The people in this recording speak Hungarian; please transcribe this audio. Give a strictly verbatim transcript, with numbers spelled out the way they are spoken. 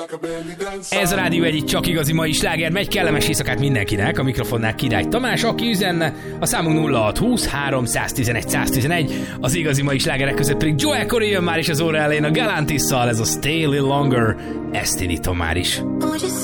Ez a Rádió egy csak igazi mai sláger, megy, kellemes éjszakát mindenkinek, a mikrofonnál Király Tamás, aki üzenne, a számunk nulla hat húsz három tizenegy száz tizenegy, az igazi mai slágerek között pedig Joel Corey jön már is az óra elején a Galantisszal, ez a Stay a Little Longer, ezt indítom már is.